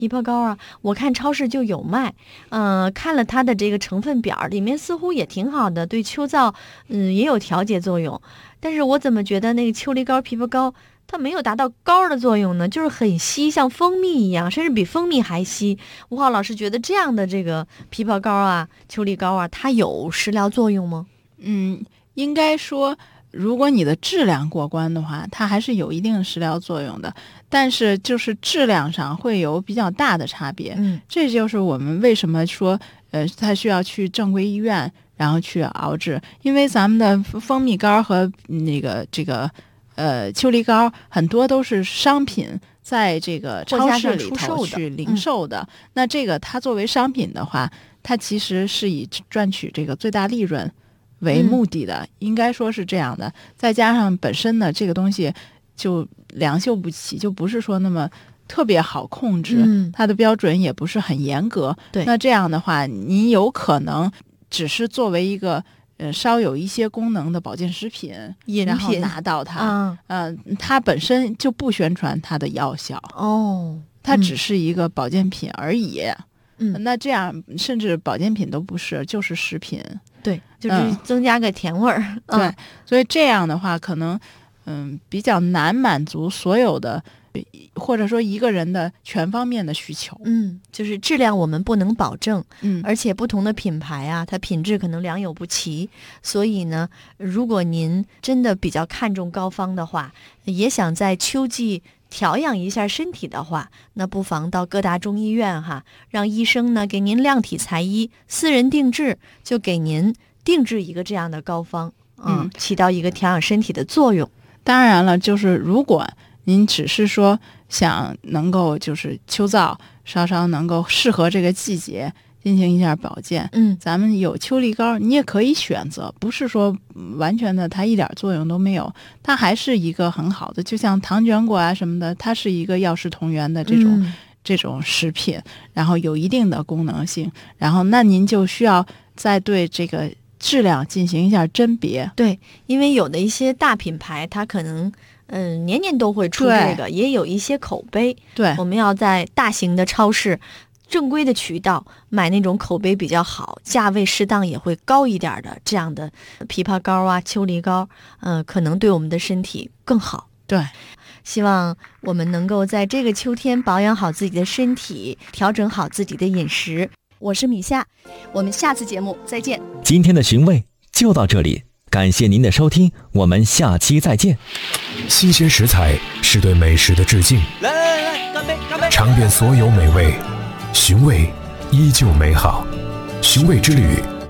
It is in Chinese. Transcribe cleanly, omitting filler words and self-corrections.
枇杷膏啊，我看超市就有卖，看了它的这个成分表，里面似乎也挺好的，对秋燥，也有调节作用。但是我怎么觉得那个秋梨膏、枇杷膏它没有达到膏的作用呢？就是很稀，像蜂蜜一样，甚至比蜂蜜还稀。吴浩老师觉得这样的这个枇杷膏啊、秋梨膏啊，它有食疗作用吗？ 应该说，如果你的质量过关的话，它还是有一定的食疗作用的，但是就是质量上会有比较大的差别。这就是我们为什么说，它需要去正规医院，然后去熬制，因为咱们的蜂蜜膏和秋梨膏很多都是商品，在这个超市里头去零售的。那这个它作为商品的话，它其实是以赚取这个最大利润为目的的，应该说是这样的。再加上本身呢，这个东西就良莠不齐，就不是说那么特别好控制，它的标准也不是很严格。 对， 那这样的话，你有可能只是作为一个稍有一些功能的保健食品，然后拿到它，它本身就不宣传它的药效它只是一个保健品而已。那这样甚至保健品都不是，就是食品。 对，就是增加个甜味儿。 对，所以这样的话，可能比较难满足所有的，或者说一个人的全方面的需求。 就是质量我们不能保证，而且不同的品牌啊，它品质可能良莠不齐。所以呢，如果您真的比较看重膏方的话，也想在秋季调养一下身体的话，那不妨到各大中医院让医生呢给您量体裁衣，私人定制，就给您定制一个这样的膏方，起到一个调养身体的作用。 当然了，就是如果您只是说想能够就是秋燥稍稍能够适合这个季节进行一下保健，咱们有秋梨膏，你也可以选择，不是说完全的它一点作用都没有，它还是一个很好的，就像糖卷果啊什么的，它是一个药食同源的这种食品，然后有一定的功能性，然后那您就需要再对这个质量进行一下甄别。 对，因为有的一些大品牌它可能年年都会出这个，也有一些口碑。 对， 我们要在大型的超市正规的渠道买那种口碑比较好，价位适当也会高一点的这样的枇杷膏啊、秋梨膏，可能对我们的身体更好。 对， 希望我们能够在这个秋天保养好自己的身体，调整好自己的饮食。我是米夏，我们下次节目再见。 今天的寻味就到这里，感谢您的收听，我们下期再见。 新鲜食材是对美食的致敬， 来，干杯，干杯！ 尝遍所有美味，寻味依旧美好。寻味之旅，